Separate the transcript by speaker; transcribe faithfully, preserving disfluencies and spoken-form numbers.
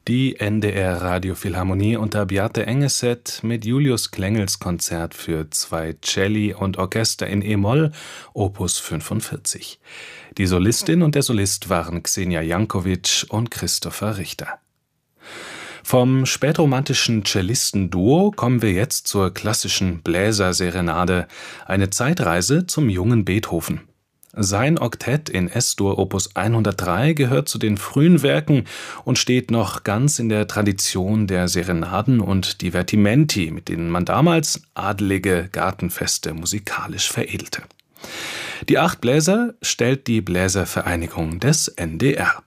Speaker 1: Die N D R Radiophilharmonie unter Bjarte Engeset mit Julius Klengels Konzert für zwei Celli und Orchester in e-Moll, Opus fünfundvierzig. Die Solistin und der Solist waren Xenia Jankovic und Christopher Richter. Vom spätromantischen Cellistenduo kommen wir jetzt zur klassischen Bläserserenade, eine Zeitreise zum jungen Beethoven. Sein Oktett in Es-Dur Opus hundertdrei gehört zu den frühen Werken und steht noch ganz in der Tradition der Serenaden und Divertimenti, mit denen man damals adelige Gartenfeste musikalisch veredelte. Die acht Bläser stellt die Bläservereinigung des N D R.